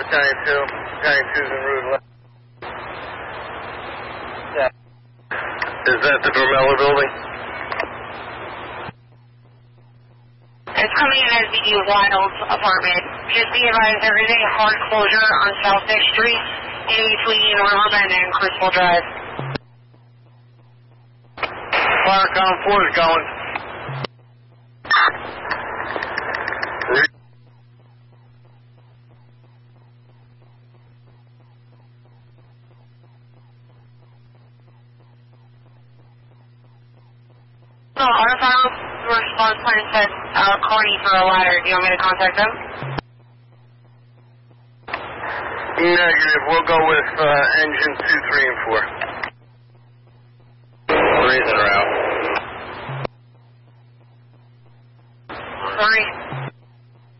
Giant 2. Giant 2's en route left. Yeah. Is that the Vermella building? It's coming in as the Wild's apartment. Just be advised there is a hard closure on South 6th Street in between Riverman and Crystal Drive. Firecom 4 is going. So our final response plan said calling for a ladder. Do you want me to contact them? Negative. We'll go with engine 2, 3, and 4. 3's en route. 3.